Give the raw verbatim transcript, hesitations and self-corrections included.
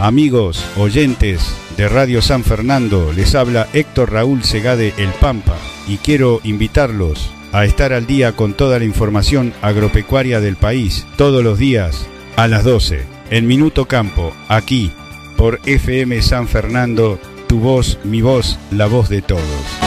Amigos, oyentes de Radio San Fernando, les habla Héctor Raúl Segade El Pampa y quiero invitarlos a estar al día con toda la información agropecuaria del país todos los días a las doce en Minuto Campo, aquí por F M San Fernando, tu voz, mi voz, la voz de todos.